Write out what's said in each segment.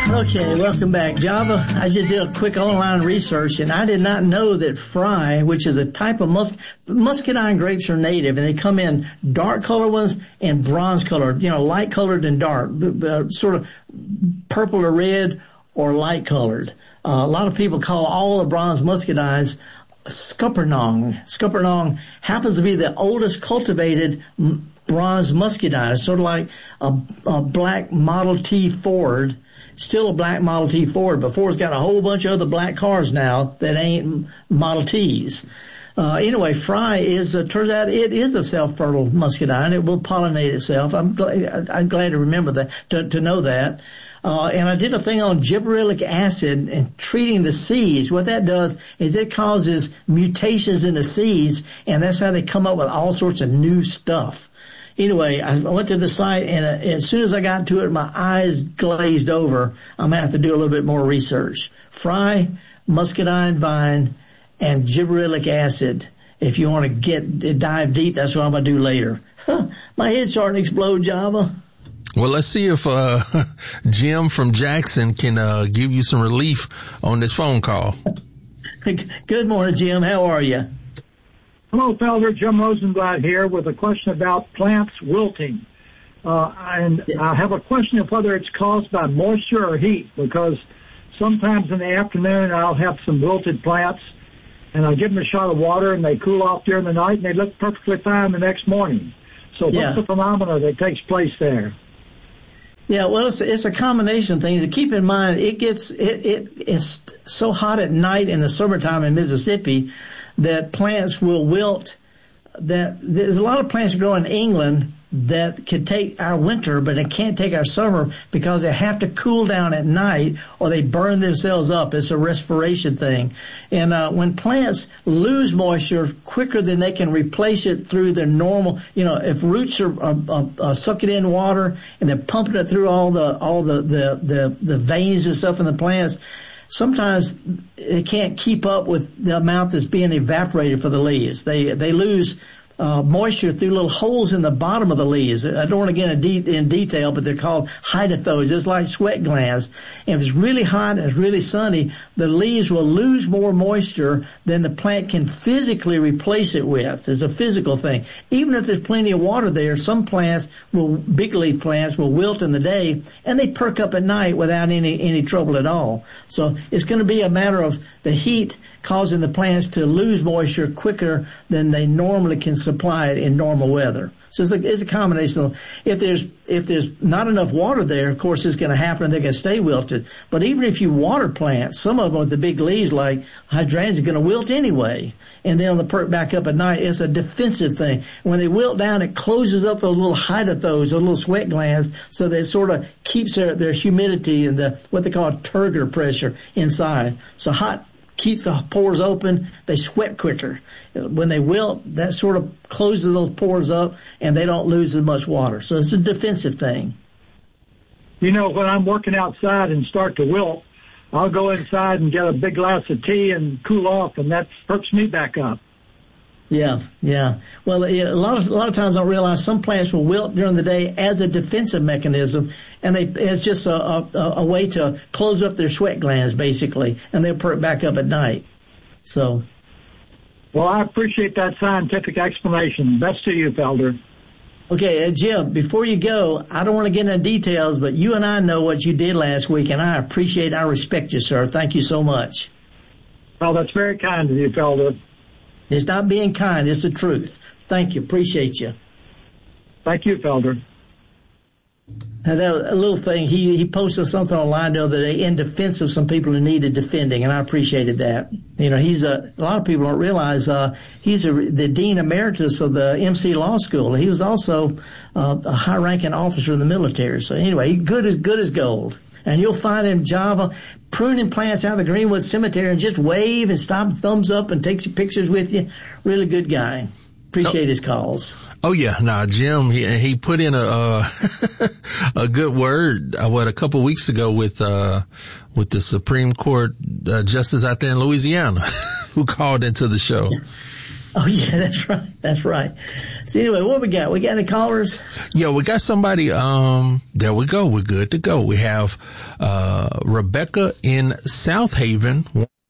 Okay, welcome back. Java, I just did a quick online research, and I did not know that Fry, which is a type of muscadine grapes, are native, and they come in dark colored ones and bronze colored, light colored and dark, sort of purple or red or light colored. A lot of people call all the bronze muscadines Scuppernong. Scuppernong happens to be the oldest cultivated bronze muscadine. It's sort of like a black Model T Ford. Still a black Model T Ford, but Ford's got a whole bunch of other black cars now that ain't Model Ts. Anyway, Fry turns out it is a self-fertile muscadine. It will pollinate itself. I'm glad to remember that, to know that. And I did a thing on gibberellic acid and treating the seeds. What that does is it causes mutations in the seeds, and that's how they come up with all sorts of new stuff. Anyway, I went to the site, and as soon as I got to it, my eyes glazed over. I'm going to have to do a little bit more research. Fry, muscadine vine, and gibberellic acid. If you want to dive deep, that's what I'm going to do later. My head's starting to explode, Java. Well, let's see if Jim from Jackson can give you some relief on this phone call. Good morning, Jim. How are you? Hello, Felder. Jim Rosenblatt here with a question about plants wilting. And I have a question of whether it's caused by moisture or heat, because sometimes in the afternoon I'll have some wilted plants, and I'll give them a shot of water, and they cool off during the night, and they look perfectly fine the next morning. So what's the phenomena that takes place there? Yeah, well, it's a combination of things. Keep in mind, it's so hot at night in the summertime in Mississippi that plants will wilt. That there's a lot of plants that grow in England that could take our winter, but it can't take our summer because they have to cool down at night or they burn themselves up. It's a respiration thing. And when plants lose moisture quicker than they can replace it through their normal, if roots are sucking in water and they're pumping it through all the veins and stuff in the plants, sometimes they can't keep up with the amount that's being evaporated for the leaves. They lose moisture through little holes in the bottom of the leaves. I don't want to get in detail, but they're called hydathos. It's like sweat glands. And if it's really hot and it's really sunny, the leaves will lose more moisture than the plant can physically replace it with. It's a physical thing. Even if there's plenty of water there, some plants big leaf plants will wilt in the day, and they perk up at night without any trouble at all. So it's going to be a matter of the heat causing the plants to lose moisture quicker than they normally can supply it in normal weather. So it's a combination. If there's not enough water there, of course it's going to happen and they're going to stay wilted. But even if you water plants, some of them with the big leaves like hydrangeas are going to wilt anyway. And then they'll perk back up at night. It's a defensive thing. When they wilt down, it closes up those little hydathos, those little sweat glands, so that it sort of keeps their humidity and what they call turgor pressure inside. So hot keeps the pores open, they sweat quicker. When they wilt, that sort of closes those pores up, and they don't lose as much water. So it's a defensive thing. When I'm working outside and start to wilt, I'll go inside and get a big glass of tea and cool off, and that perks me back up. Yeah. Well, a lot of times I realize some plants will wilt during the day as a defensive mechanism, and it's just a way to close up their sweat glands, basically, and they'll perk back up at night. So. Well, I appreciate that scientific explanation. Best to you, Felder. Okay, Jim, before you go, I don't want to get into details, but you and I know what you did last week, and I respect you, sir. Thank you so much. Well, that's very kind of you, Felder. It's not being kind, it's the truth. Thank you. Appreciate you. Thank you, Felder. Now, that a little thing, he posted something online the other day in defense of some people who needed defending, and I appreciated that. He's a lot of people don't realize he's the dean emeritus of the MC Law School. He was also a high-ranking officer in the military. So anyway, good as gold. And you'll find him, Java, pruning plants out of the Greenwood Cemetery and just wave and stop, thumbs up, and takes your pictures with you. Really good guy. Appreciate his calls. Oh yeah, Jim, he put in a good word a couple weeks ago with the Supreme Court justice out there in Louisiana who called into the show. Oh yeah, that's right. That's right. So anyway, what we got? We got any callers? Yeah, we got somebody. There we go. We're good to go. We have Rebecca in South Haven,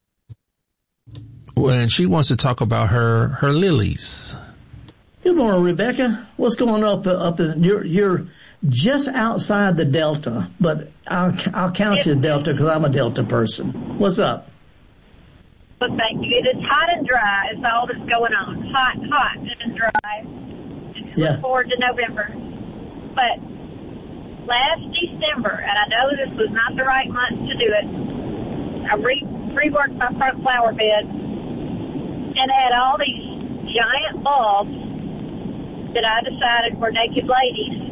and she wants to talk about her lilies. Good morning, Rebecca. What's going on up in you're just outside the Delta, but I'll count you as Delta because I'm a Delta person. What's up? Well, thank you. It is hot and dry is all that's going on. Hot and dry. Yeah. Look forward to November. But last December, and I know this was not the right month to do it, I reworked my front flower bed and had all these giant bulbs that I decided were naked ladies.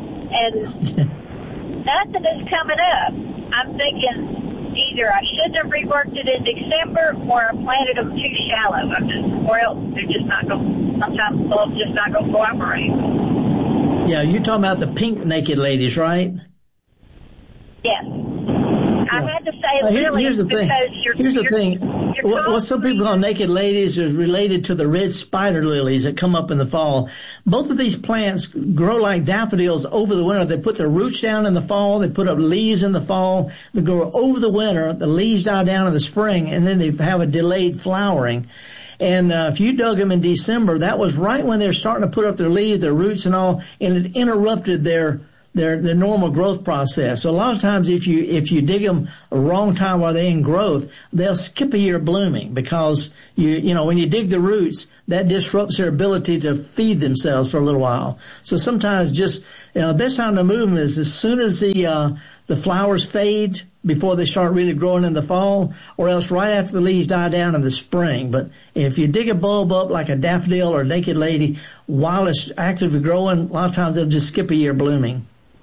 And nothing is coming up. I'm thinking either I shouldn't have reworked it in December or I planted them too shallow. Or else they're just not going, sometimes the bulbs just not going to cooperate. Yeah, you're talking about the pink naked ladies, right? Yes. I had to say lilies here's the thing. What some people call naked ladies is related to the red spider lilies that come up in the fall. Both of these plants grow like daffodils over the winter. They put their roots down in the fall. They put up leaves in the fall. They grow over the winter. The leaves die down in the spring, and then they have a delayed flowering. And if you dug them in December, that was right when they're starting to put up their leaves, their roots and all, and it interrupted their normal growth process. So a lot of times if you dig them a wrong time while they're in growth, they'll skip a year blooming because you know when you dig the roots, that disrupts their ability to feed themselves for a little while. So sometimes just the best time to move them is as soon as the flowers fade before they start really growing in the fall, or else right after the leaves die down in the spring. But if you dig a bulb up like a daffodil or a naked lady while it's actively growing, a lot of times they'll just skip a year blooming.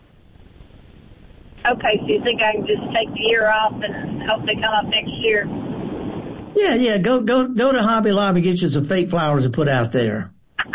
Okay, so you think I can just take the year off and hope they come up next year? Yeah. Go to Hobby Lobby and get you some fake flowers to put out there.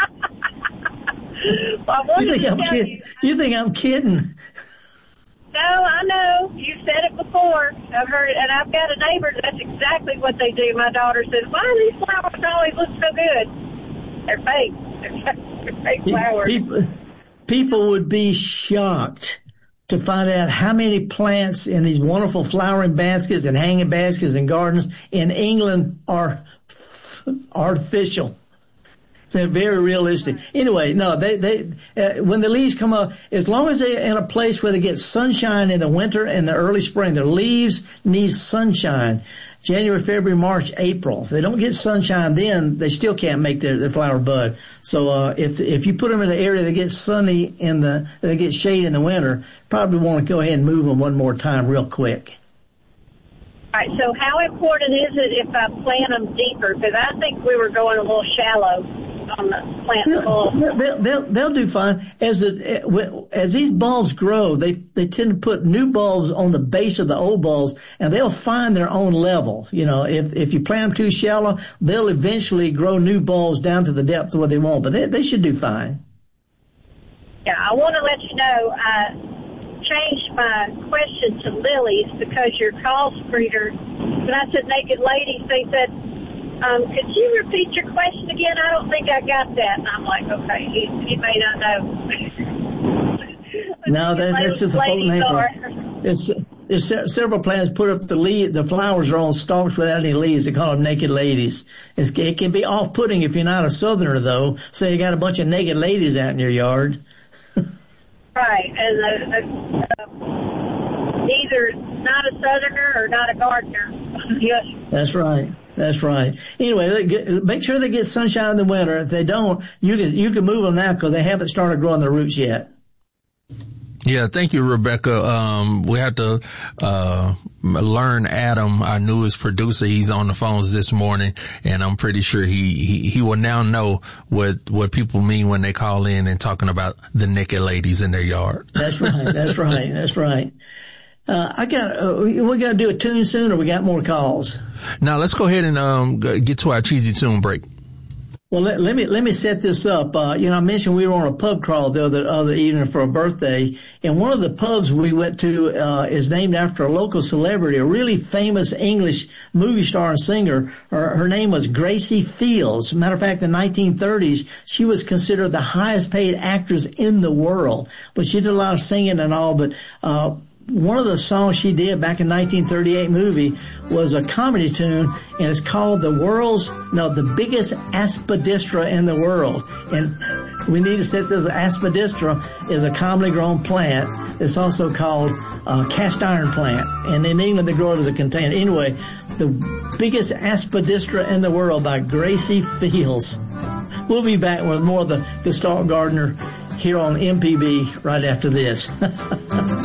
Well, You think I'm kidding? No, I know. You said it before. I've heard, and I've got a neighbor that's exactly what they do. My daughter says, "Why do these flowers always look so good?" They're fake. They're fake flowers. People would be shocked to find out how many plants in these wonderful flowering baskets and hanging baskets and gardens in England are artificial. They're very realistic. Anyway, no, they when the leaves come up, as long as they're in a place where they get sunshine in the winter and the early spring, their leaves need sunshine. January, February, March, April. If they don't get sunshine then, they still can't make their flower bud. So, if you put them in an area that gets sunny that gets shade in the winter, probably want to go ahead and move them one more time real quick. All right, so how important is it if I plant them deeper? Because I think we were going a little shallow on the plant bulb. They'll do fine. As these bulbs grow, they tend to put new bulbs on the base of the old bulbs, and they'll find their own level. You know, if you plant them too shallow, they'll eventually grow new bulbs down to the depth of what they want, but they should do fine. Yeah, I want to let you know I changed my question to lilies because your call screener, when I said naked ladies, they said, could you repeat your question again? I don't think I got that. And I'm like, okay, he may not know. No, that's just a folk name for it. There's several plants put up the flowers are on stalks without any leaves. They call them naked ladies. It can be off-putting if you're not a southerner, though. Say you got a bunch of naked ladies out in your yard. Right, and either not a southerner or not a gardener. Yes. That's right. Anyway, make sure they get sunshine in the winter. If they don't, you can move them now because they haven't started growing their roots yet. Yeah, thank you, Rebecca. We have to learn Adam, our newest producer. He's on the phones this morning, and I'm pretty sure he will now know what people mean when they call in and talking about the naked ladies in their yard. That's right. We got to do a tune soon, or we got more calls? Now let's go ahead and get to our cheesy tune break. Well, let me set this up. I mentioned we were on a pub crawl the other evening for a birthday, and one of the pubs we went to is named after a local celebrity, a really famous English movie star and singer. Her name was Gracie Fields. Matter of fact, in the 1930s, she was considered the highest paid actress in the world, but she did a lot of singing and all. But one of the songs she did back in 1938 movie was a comedy tune, and it's called the biggest aspidistra in the world. And we need to set this. Aspidistra is a commonly grown plant. It's also called cast iron plant. And in England, they grow it as a container. Anyway, the biggest aspidistra in the world by Gracie Fields. We'll be back with more of the Gestalt Gardener here on MPB right after this.